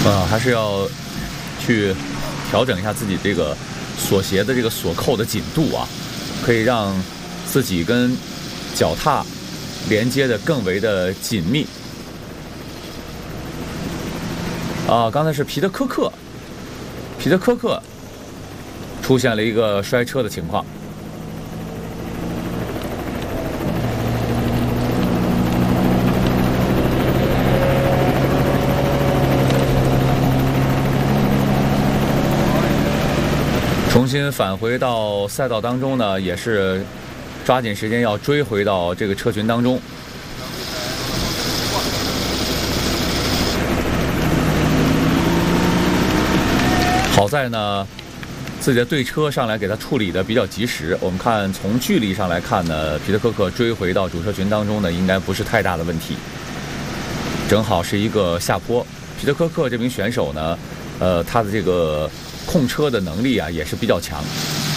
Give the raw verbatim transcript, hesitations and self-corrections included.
啊，还是要去调整一下自己这个锁鞋的这个锁扣的紧度啊，可以让自己跟脚踏连接的更为的紧密。啊，刚才是皮特科克，皮特科克出现了一个摔车的情况。重新返回到赛道当中呢，也是抓紧时间要追回到这个车群当中。好在呢，自己的对车上来给他处理的比较及时。我们看从距离上来看呢，皮特科克追回到主车群当中呢，应该不是太大的问题。正好是一个下坡，皮特科克这名选手呢，呃，他的这个控车的能力啊也是比较强。